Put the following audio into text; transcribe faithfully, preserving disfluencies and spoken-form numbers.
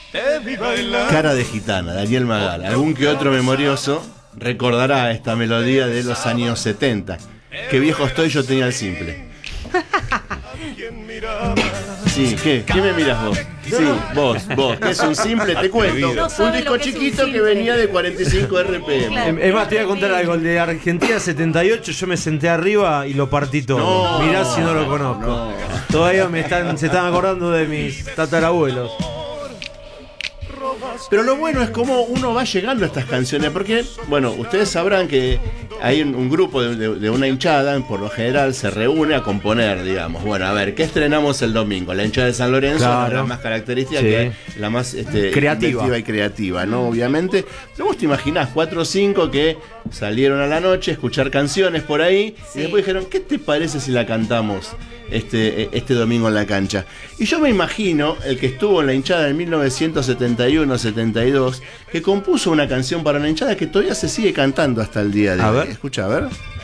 Cara de gitana, Daniel Magal. Algún que otro memorioso recordará esta melodía de los años setenta. Qué viejo estoy, yo tenía el simple. Sí, ¿qué? ¿Qué me miras vos? Sí, vos, vos, que es un simple, te cuento. No Un disco chiquito un que venía de cuarenta y cinco R P M. Claro. Es más, te voy a contar algo. El de Argentina setenta y ocho, yo me senté arriba y lo partí todo. No, Mirá si no lo conozco. no. Todavía me están, se están acordando de mis tatarabuelos. Pero lo bueno es cómo uno va llegando a estas canciones, porque, bueno, ustedes sabrán que hay un, un grupo de, de, de una hinchada, por lo general se reúne a componer, digamos. Bueno, a ver, ¿qué estrenamos el domingo? La hinchada de San Lorenzo, Claro. la más característica, Sí. que la más este, Creativa. inventiva y creativa, ¿no? Obviamente. Pero vos te imaginás cuatro o cinco que salieron a la noche a escuchar canciones por ahí Sí. y después dijeron, ¿qué te parece si la cantamos este, este domingo en la cancha? Y yo me imagino el que estuvo en la hinchada en mil novecientos setenta y uno setenta y dos, que compuso una canción para una hinchada que todavía se sigue cantando hasta el día de A hoy. ver. Escucha, a ver.